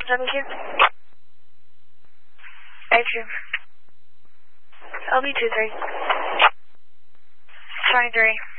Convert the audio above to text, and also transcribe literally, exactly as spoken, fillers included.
W Q. Atrium. L B two three. twenty-three.